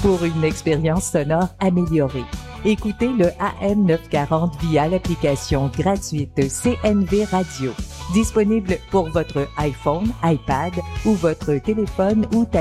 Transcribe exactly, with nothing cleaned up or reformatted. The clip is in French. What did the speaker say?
pour une expérience sonore améliorée. Écoutez le A M neuf cent quarante via l'application gratuite C N V Radio. Disponible pour votre iPhone, iPad ou votre téléphone ou tablette.